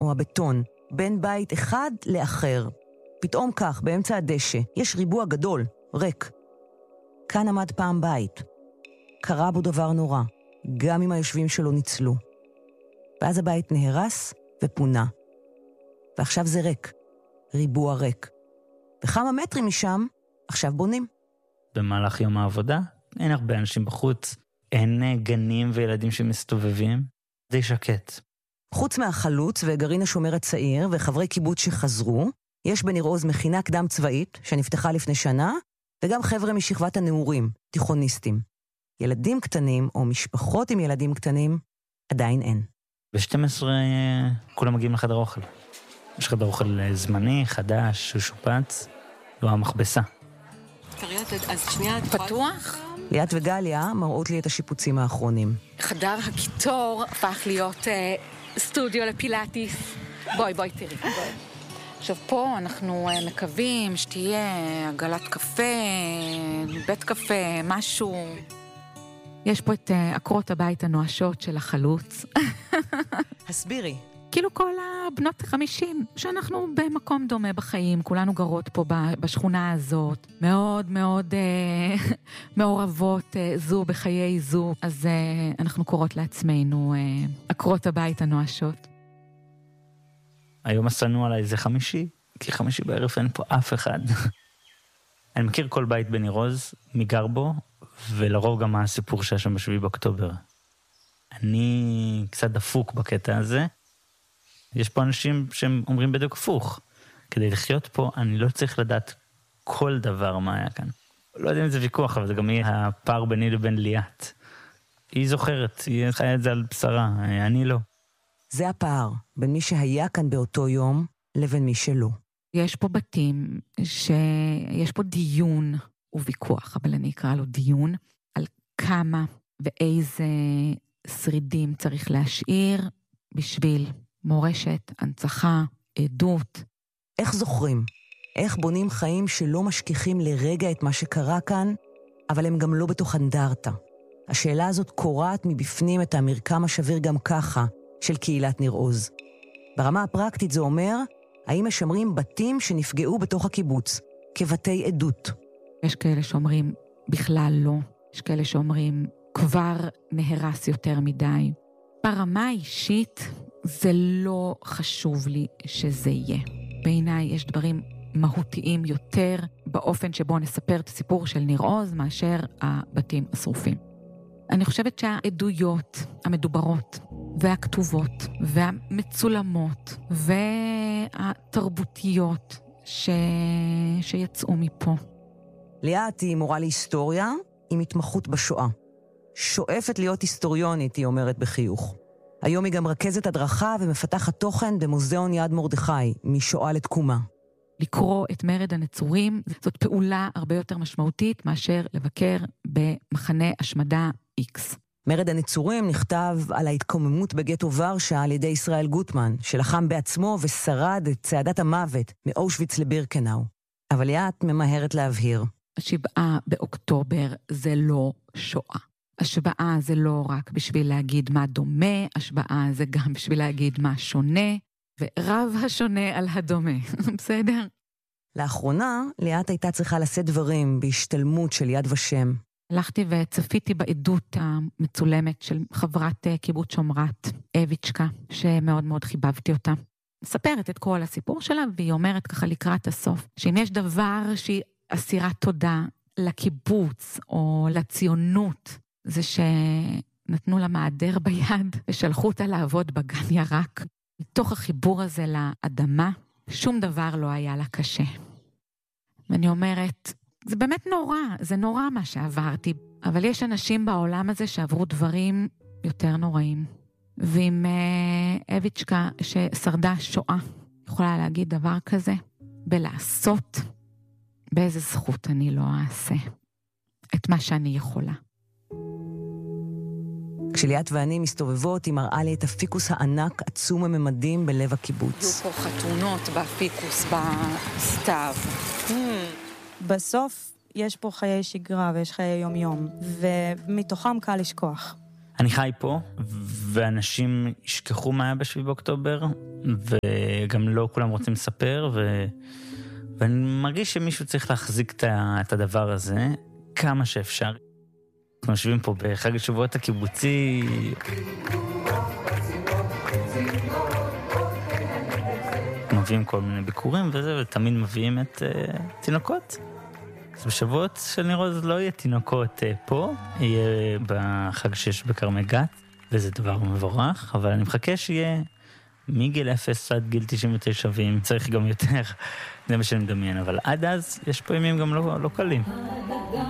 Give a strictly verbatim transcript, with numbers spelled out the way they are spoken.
או הבטון, בין בית אחד לאחר. פתאום כך, באמצע הדשא, יש ריבוע גדול, ריק. כאן עמד פעם בית. קרה בו דבר נורא, גם אם היושבים שלו ניצלו. ואז הבית נהרס ופונה. ועכשיו זה ריק, ריבוע ריק. וכמה מטרים משם, עכשיו בונים. במהלך יום העבודה, אין הרבה אנשים בחוץ, אין גנים וילדים שמסתובבים, די שקט. חוץ מהחלוץ וגרעין השומר הצעיר וחברי קיבוץ שחזרו, יש בניר עוז מכינה קדם צבאית שנפתחה לפני שנה, וגם חבר'ה משכבת הנעורים, תיכוניסטים. ילדים קטנים או משפחות עם ילדים קטנים, עדיין אין. ב-שתים עשרה כולם מגיעים לחדר אוכל. יש חדר אוכל זמני, חדש, שופץ, לא המכבסה. אז שנייה, פתוח? ליאת וגליה מראות לי את השיפוצים האחרונים. חדר הקיטור הפך להיות אה, סטודיו לפילאטיס. בואי, בואי, תראי. בואי. עכשיו פה אנחנו אה, מקווים שתהיה עגלת קפה, בית קפה, משהו. יש פה את אה, עקרות הבית הנואשות של החלוץ. הסבירי. כאילו כל הבנות החמישים, שאנחנו במקום דומה בחיים, כולנו גרות פה בשכונה הזאת, מאוד מאוד אה, מעורבות אה, זו בחיי זו, אז אה, אנחנו קוראות לעצמנו אה, עקרות הבית הנואשות. היום עשינו עליי זה חמישי, כי חמישי בערב אין פה אף אחד. אני מכיר כל בית בניר עוז, מגר בו, ולרוב גם הסיפור שהיה שם בשביעי באוקטובר. אני קצת דפוק בקטע הזה, יש פה אנשים שהם אומרים בדיוק הפוך. כדי לחיות פה, אני לא צריך לדעת כל דבר מה היה כאן. לא יודע אם זה ויכוח, אבל זה גם יהיה הפער ביני לבין ליאת. היא זוכרת, היא חיה את זה על בשרה, אני לא. זה הפער בין מי שהיה כאן באותו יום לבין מי שלא. יש פה בתים שיש פה דיון וויכוח, אבל אני אקרא לו דיון, על כמה ואיזה שרידים צריך להשאיר בשביל מורשת, הנצחה, עדות. איך זוכרים? איך בונים חיים שלא משכיחים לרגע את מה שקרה כאן, אבל הם גם לא בתוך אנדרטה? השאלה הזאת קוראת מבפנים את המרקם השביר גם ככה של קהילת ניר עוז. ברמה הפרקטית זה אומר, האם משמרים בתים שנפגעו בתוך הקיבוץ, כבתי עדות? יש כאלה שאומרים בכלל לא, יש כאלה שאומרים כבר נהרס יותר מדי. ברמה האישית, זה לא חשוב לי שזה יהיה. בעיניי יש דברים מהותיים יותר באופן שבו נספר את הסיפור של ניר עוז מאשר הבתים השרופים. אני חושבת שהעדויות המדוברות והכתובות והמצולמות והתרבותיות ש... שיצאו מפה. ליאת היא מורה להיסטוריה עם התמחות בשואה. שואפת להיות היסטוריונית, היא אומרת בחיוך. היום היא גם רכזת הדרכה ומפתחת תוכן במוזיאון יד מרדכי, משואה לתקומה. לקרוא את מרד הנצורים, זאת פעולה הרבה יותר משמעותית מאשר לבקר במחנה השמדה X. מרד הנצורים נכתב על ההתקוממות בגטו ורשה על ידי ישראל גוטמן, שלחם בעצמו ושרד את צעדת המוות מאושוויץ לבירקנאו. אבל ליאת ממהרת להבהיר. השבעה באוקטובר זה לא שואה. השבעה זה לא רק בשביל להגיד מה דומה, השבעה זה גם בשביל להגיד מה שונה, ורב השונה על הדומה, בסדר? לאחרונה, ליאת הייתה צריכה לשאת דברים בהשתלמות של יד ושם. הלכתי וצפיתי בעדות המצולמת של חברת קיבוץ שומרת, אביצ'קה, שמאוד מאוד חיבבתי אותה. מספרת את כל הסיפור שלה, והיא אומרת ככה לקראת הסוף, שאם יש דבר שהיא אסירת תודה לקיבוץ או לציונות, זה שנתנו לה מעדר ביד ושלחו אותה לעבוד בגן ירק. מתוך החיבור הזה לאדמה, שום דבר לא היה לה קשה. ואני אומרת, זה באמת נורא, זה נורא מה שעברתי, אבל יש אנשים בעולם הזה שעברו דברים יותר נוראים. ועם אה, אביצ'קה ששרדה שואה, יכולה להגיד דבר כזה, בלעשות, באיזה זכות אני לא אעשה את מה שאני יכולה. כשליאת ואני מסתובבות, היא מראה לי את הפיקוס הענק עצום הממדים בלב הקיבוץ. יהיו פה חתונות בפיקוס, בסתיו. בסוף יש פה חיי שגרה ויש חיי יום-יום, ומתוכם קל לשכוח. אני חי פה, ואנשים ישכחו מה היה בשביעי באוקטובר, וגם לא כולם רוצים לספר, ו... ואני מרגיש שמישהו צריך להחזיק את הדבר הזה כמה שאפשר. אנחנו יושבים פה בחג השבועות הקיבוצי. מביאים כל מיני ביקורים וזה, ותמיד מביאים את uh, תינוקות. אז בשבועות של ניר עוז לא יהיה תינוקות uh, פה, יהיה בחג שיש בכרמי גת, וזה דבר מבורך, אבל אני מחכה שיהיה מגיל אפס עד גיל תשעים ותשע, ואם צריך גם יותר, זה מה שאני מדמיין, אבל עד אז יש פה ימים גם לא, לא קלים.